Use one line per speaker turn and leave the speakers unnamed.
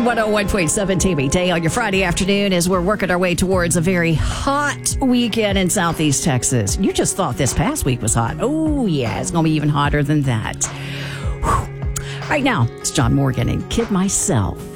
101.7 TV Day on your Friday afternoon as we're working our way towards a very hot weekend in Southeast Texas. You just thought this past week was hot. Oh, yeah, it's going to be even hotter than that. Whew. Right now, it's John Morgan and Kid Myself.